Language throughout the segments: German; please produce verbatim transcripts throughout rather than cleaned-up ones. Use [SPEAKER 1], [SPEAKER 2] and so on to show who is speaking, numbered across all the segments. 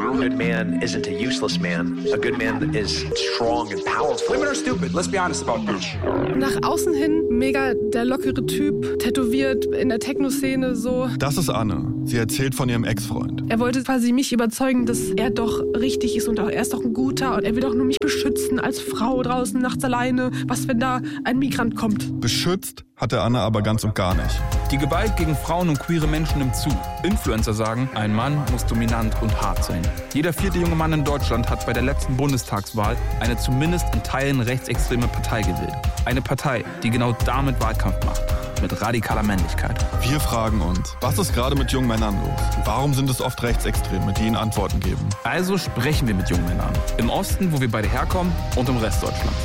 [SPEAKER 1] A good man isn't a useless man. A good man is strong and powerful.
[SPEAKER 2] Women are stupid, let's be honest about this.
[SPEAKER 3] Nach außen hin mega der lockere Typ, tätowiert in der Techno-Szene so.
[SPEAKER 4] Das ist Anne. Sie erzählt von ihrem Ex-Freund.
[SPEAKER 3] Er wollte quasi mich überzeugen, dass er doch richtig ist und er ist doch ein guter und er will doch nur mich beschützen als Frau draußen nachts alleine. Was, wenn da ein Migrant kommt?
[SPEAKER 4] Beschützt hat er Anne aber ganz und gar nicht.
[SPEAKER 5] Die Gewalt gegen Frauen und queere Menschen nimmt zu. Influencer sagen, ein Mann muss dominant und hart sein. Jeder vierte junge Mann in Deutschland hat bei der letzten Bundestagswahl eine zumindest in Teilen rechtsextreme Partei gewählt. Eine Partei, die genau damit Wahlkampf macht. Mit radikaler Männlichkeit.
[SPEAKER 4] Wir fragen uns, was ist gerade mit jungen Männern los? Warum sind es oft Rechtsextreme, die ihnen Antworten geben?
[SPEAKER 5] Also sprechen wir mit jungen Männern. Im Osten, wo wir beide herkommen, und im Rest Deutschlands.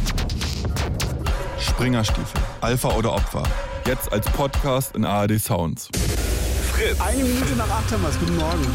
[SPEAKER 4] Springerstiefel, Alpha oder Opfer. Jetzt als Podcast in A R D Sounds.
[SPEAKER 6] Fritz. Eine Minute nach acht haben wir es. Guten Morgen.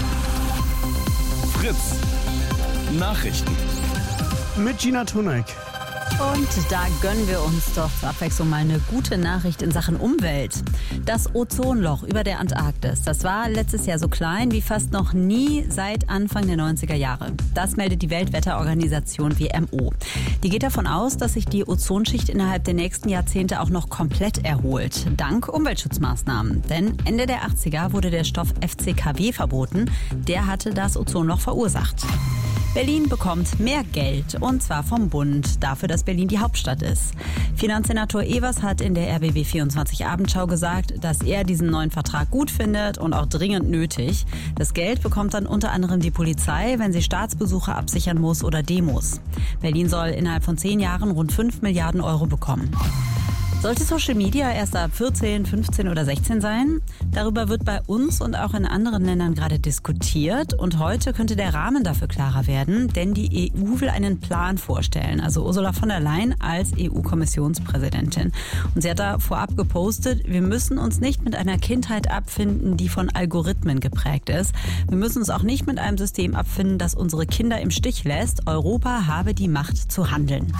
[SPEAKER 7] Fritz. Nachrichten.
[SPEAKER 6] Mit Gina Tunek.
[SPEAKER 8] Und da gönnen wir uns doch zur Abwechslung mal eine gute Nachricht in Sachen Umwelt. Das Ozonloch über der Antarktis, das war letztes Jahr so klein wie fast noch nie seit Anfang der neunziger Jahre. Das meldet die Weltwetterorganisation W M O. Die geht davon aus, dass sich die Ozonschicht innerhalb der nächsten Jahrzehnte auch noch komplett erholt. Dank Umweltschutzmaßnahmen. Denn Ende der achtziger wurde der Stoff F C K W verboten. Der hatte das Ozonloch verursacht. Berlin bekommt mehr Geld, und zwar vom Bund, dafür, dass Berlin die Hauptstadt ist. Finanzsenator Evers hat in der R B B vierundzwanzig Abendschau gesagt, dass er diesen neuen Vertrag gut findet und auch dringend nötig. Das Geld bekommt dann unter anderem die Polizei, wenn sie Staatsbesuche absichern muss oder Demos. Berlin soll innerhalb von zehn Jahren rund fünf Milliarden Euro bekommen. Sollte Social Media erst ab vierzehn, fünfzehn oder sechzehn sein? Darüber wird bei uns und auch in anderen Ländern gerade diskutiert. Und heute könnte der Rahmen dafür klarer werden, denn die E U will einen Plan vorstellen. Also Ursula von der Leyen als E U-Kommissionspräsidentin. Und sie hat da vorab gepostet, wir müssen uns nicht mit einer Kindheit abfinden, die von Algorithmen geprägt ist. Wir müssen uns auch nicht mit einem System abfinden, das unsere Kinder im Stich lässt. Europa habe die Macht zu handeln.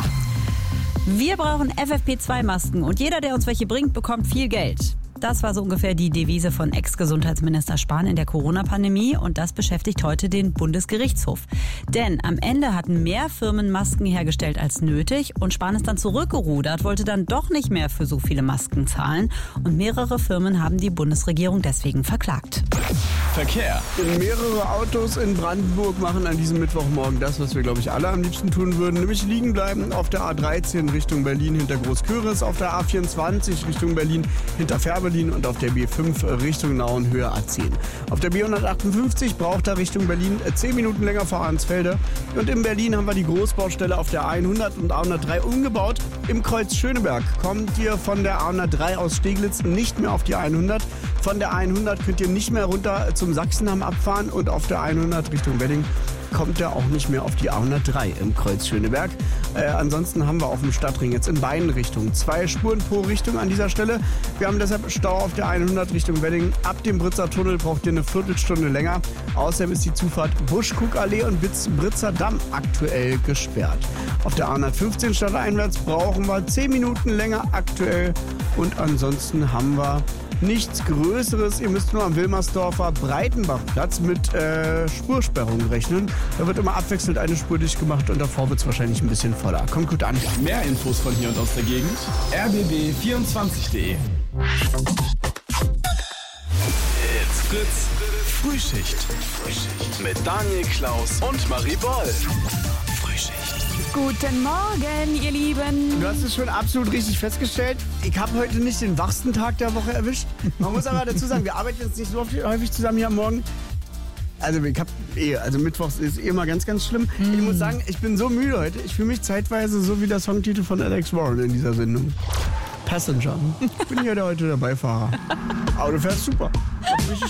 [SPEAKER 8] Wir brauchen F F P zwei Masken und jeder, der uns welche bringt, bekommt viel Geld. Das war so ungefähr die Devise von Ex-Gesundheitsminister Spahn in der Corona-Pandemie und das beschäftigt heute den Bundesgerichtshof. Denn am Ende hatten mehr Firmen Masken hergestellt als nötig und Spahn ist dann zurückgerudert, wollte dann doch nicht mehr für so viele Masken zahlen und mehrere Firmen haben die Bundesregierung deswegen verklagt.
[SPEAKER 7] Verkehr.
[SPEAKER 6] Mehrere Autos in Brandenburg machen an diesem Mittwochmorgen das, was wir, glaube ich, alle am liebsten tun würden, nämlich liegen bleiben auf der A dreizehn Richtung Berlin hinter Großköris, auf der A vierundzwanzig Richtung Berlin hinter Fährberlin und auf der B fünf Richtung Nauen Höhe A zehn. Auf der B hundertachtundfünfzig braucht er Richtung Berlin zehn Minuten länger vor Arnsfelde. Und in Berlin haben wir die Großbaustelle auf der A hundert und A hundertdrei umgebaut. Im Kreuz Schöneberg kommt ihr von der A hundertdrei aus Steglitz nicht mehr auf die A hundert. Von der A hundert könnt ihr nicht mehr runter zum Sachsenham abfahren und auf der A hundert Richtung Wedding kommt er auch nicht mehr auf die A hundertdrei im Kreuz Schöneberg. Äh, ansonsten haben wir auf dem Stadtring jetzt in beiden Richtungen zwei Spuren pro Richtung an dieser Stelle. Wir haben deshalb Stau auf der A hundert Richtung Wedding. Ab dem Britzer Tunnel braucht ihr eine Viertelstunde länger. Außerdem ist die Zufahrt Buschkuckallee und Britzer Damm aktuell gesperrt. Auf der A hundertfünfzehn stadteinwärts brauchen wir zehn Minuten länger aktuell. Und ansonsten haben wir nichts Größeres. Ihr müsst nur am Wilmersdorfer Breitenbachplatz mit äh, Spursperrung rechnen. Da wird immer abwechselnd eine Spur dicht gemacht und davor wird es wahrscheinlich ein bisschen voller. Kommt gut an.
[SPEAKER 7] Mehr Infos von hier und aus der Gegend. R B B vierundzwanzig punkt de. It's Fritz. Frühschicht. Frühschicht. Mit Daniel Klaus und Marie Boll. Frühschicht.
[SPEAKER 8] Guten Morgen, ihr Lieben.
[SPEAKER 6] Du hast es schon absolut richtig festgestellt. Ich habe heute nicht den wachsten Tag der Woche erwischt. Man muss aber dazu sagen, wir arbeiten jetzt nicht so häufig zusammen hier am Morgen. Also ich hab eh, also Mittwochs ist eh immer ganz, ganz schlimm. Mm. Ich muss sagen, ich bin so müde heute. Ich fühle mich zeitweise so wie der Songtitel von Alex Warren in dieser Sendung. Passenger. Ich bin hier der heute der Beifahrer. Aber du fährst super. Hat richtig